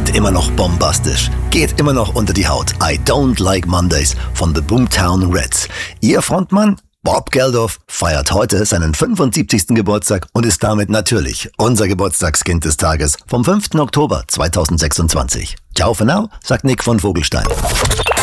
klingt immer noch bombastisch, geht immer noch unter die Haut. I Don't Like Mondays von The Boomtown Rats. Ihr Frontmann, Bob Geldof, feiert heute seinen 75. Geburtstag und ist damit natürlich unser Geburtstagskind des Tages vom 5. Oktober 2026. Ciao for now, sagt Nick von Vogelstein.